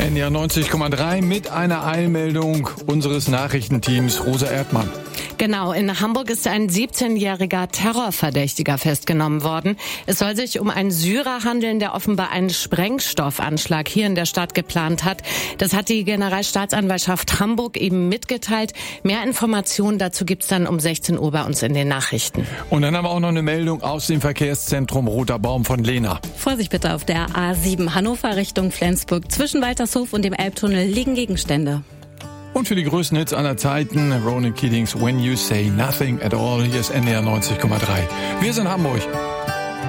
NDR 90,3 mit einer Eilmeldung unseres Nachrichtenteams Rosa Erdmann. Genau, in Hamburg ist ein 17-jähriger Terrorverdächtiger festgenommen worden. Es soll sich um einen Syrer handeln, der offenbar einen Sprengstoffanschlag hier in der Stadt geplant hat. Das hat die Generalstaatsanwaltschaft Hamburg eben mitgeteilt. Mehr Informationen dazu gibt's dann um 16 Uhr bei uns in den Nachrichten. Und dann haben wir auch noch eine Meldung aus dem Verkehrszentrum Roter Baum von Lena. Vorsicht bitte auf der A7 Hannover Richtung Flensburg. Zwischen Waltershof und dem Elbtunnel liegen Gegenstände. Und für die größten Hits aller Zeiten, Ronan Keatings When You Say Nothing at All. Hier ist NDR 90,3. Wir sind Hamburg.